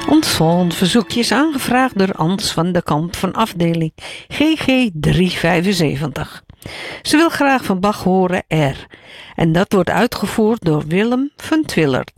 Ons volgende verzoekje is aangevraagd door Ans van de Kamp van afdeling GG 375. Ze wil graag van Bach horen R. En dat wordt uitgevoerd door Willem van Twillert.